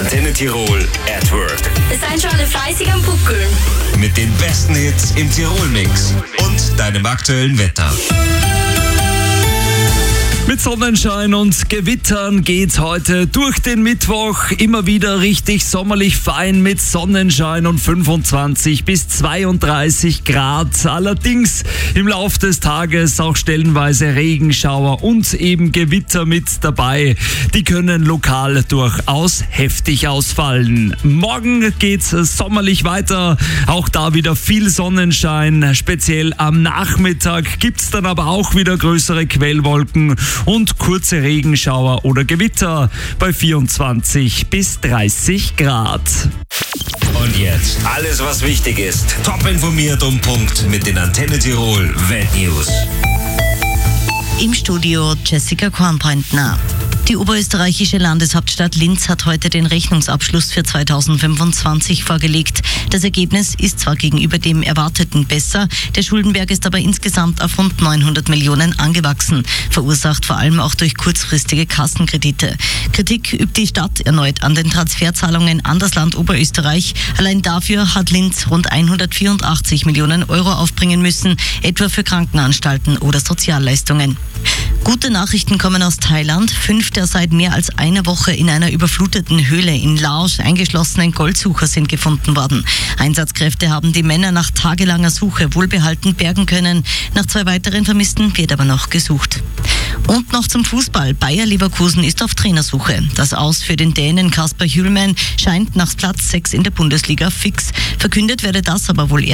Antenne Tirol at Work. Seid schon alle fleißig am Buckeln. Mit den besten Hits im Tirol-Mix und deinem aktuellen Wetter. Mit Sonnenschein und Gewittern geht's heute durch den Mittwoch. Immer wieder richtig sommerlich fein mit Sonnenschein und 25 bis 32 Grad. Allerdings im Lauf des Tages auch stellenweise Regenschauer und eben Gewitter mit dabei. Die können lokal durchaus heftig ausfallen. Morgen geht's sommerlich weiter. Auch da wieder viel Sonnenschein. Speziell am Nachmittag gibt's dann aber auch wieder größere Quellwolken und kurze Regenschauer oder Gewitter bei 24 bis 30 Grad. Und jetzt alles, was wichtig ist. Top informiert um Punkt mit den Antenne Tirol Weltnews. Im Studio Jessica Kornbrandner. Die oberösterreichische Landeshauptstadt Linz hat heute den Rechnungsabschluss für 2025 vorgelegt. Das Ergebnis ist zwar gegenüber dem Erwarteten besser, der Schuldenberg ist aber insgesamt auf rund 900 Millionen angewachsen, verursacht vor allem auch durch kurzfristige Kassenkredite. Kritik übt die Stadt erneut an den Transferzahlungen an das Land Oberösterreich. Allein dafür hat Linz rund 184 Millionen Euro aufbringen müssen, etwa für Krankenanstalten oder Sozialleistungen. Gute Nachrichten kommen aus Thailand. 5 der seit mehr als einer Woche in einer überfluteten Höhle in Laos eingeschlossenen Goldsucher sind gefunden worden. Einsatzkräfte haben die Männer nach tagelanger Suche wohlbehalten bergen können. Nach 2 weiteren Vermissten wird aber noch gesucht. Und noch zum Fußball. Bayer Leverkusen ist auf Trainersuche. Das Aus für den Dänen Kasper Hjulmand scheint nach Platz 6 in der Bundesliga fix. Verkündet werde das aber wohl